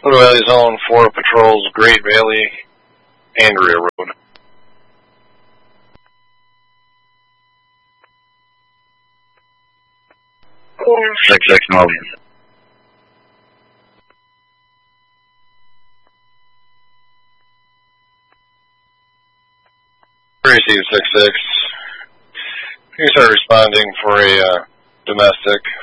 Little Valley Zone 4 patrols Great Valley, Andrea Road. 466 North. Receive 66. You start responding for a domestic